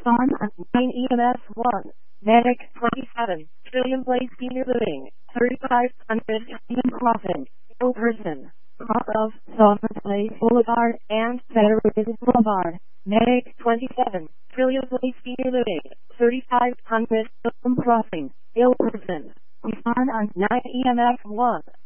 Farm on 9 EMS 1. Medic 27. Trillium Place Senior Living. 3500 Trillium Crossing. Ill person. Cross of Summer Place Boulevard and Federal Boulevard. Medic 27. Trillium Place Senior Living. 3500 Trillium Crossing. Ill person. We farm on 9 EMS 1.